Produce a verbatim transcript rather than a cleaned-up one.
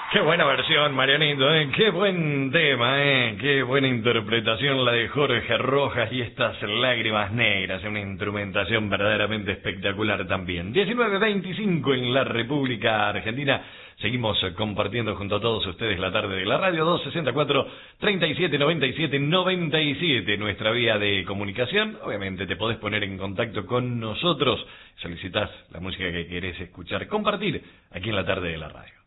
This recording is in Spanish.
Qué buena versión, Marianito, ¿eh? Qué buen tema, ¿eh? Qué buena interpretación la de Jorge Rojas y estas lágrimas negras, una instrumentación verdaderamente espectacular también. diecinueve veinticinco en la República Argentina. Seguimos compartiendo junto a todos ustedes la tarde de la radio. Dos sesenta y cuatro, treinta y siete noventa y siete noventa y siete, nuestra vía de comunicación. Obviamente te podés poner en contacto con nosotros, solicitas la música que querés escuchar, compartir aquí en la tarde de la radio.